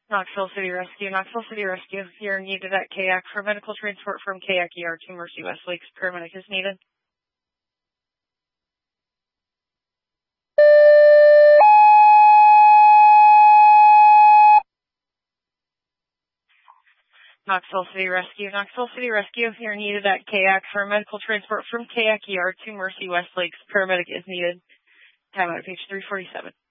Knoxville City Rescue. Knoxville City Rescue. You're needed at Kayak for medical transport from Kayak ER to Mercy West Lakes. Paramedic is needed. Knoxville City Rescue. Knoxville City Rescue. You're needed at Kayak for medical transport from Kayak ER to Mercy West Lakes. Paramedic is needed. Time out, page 347.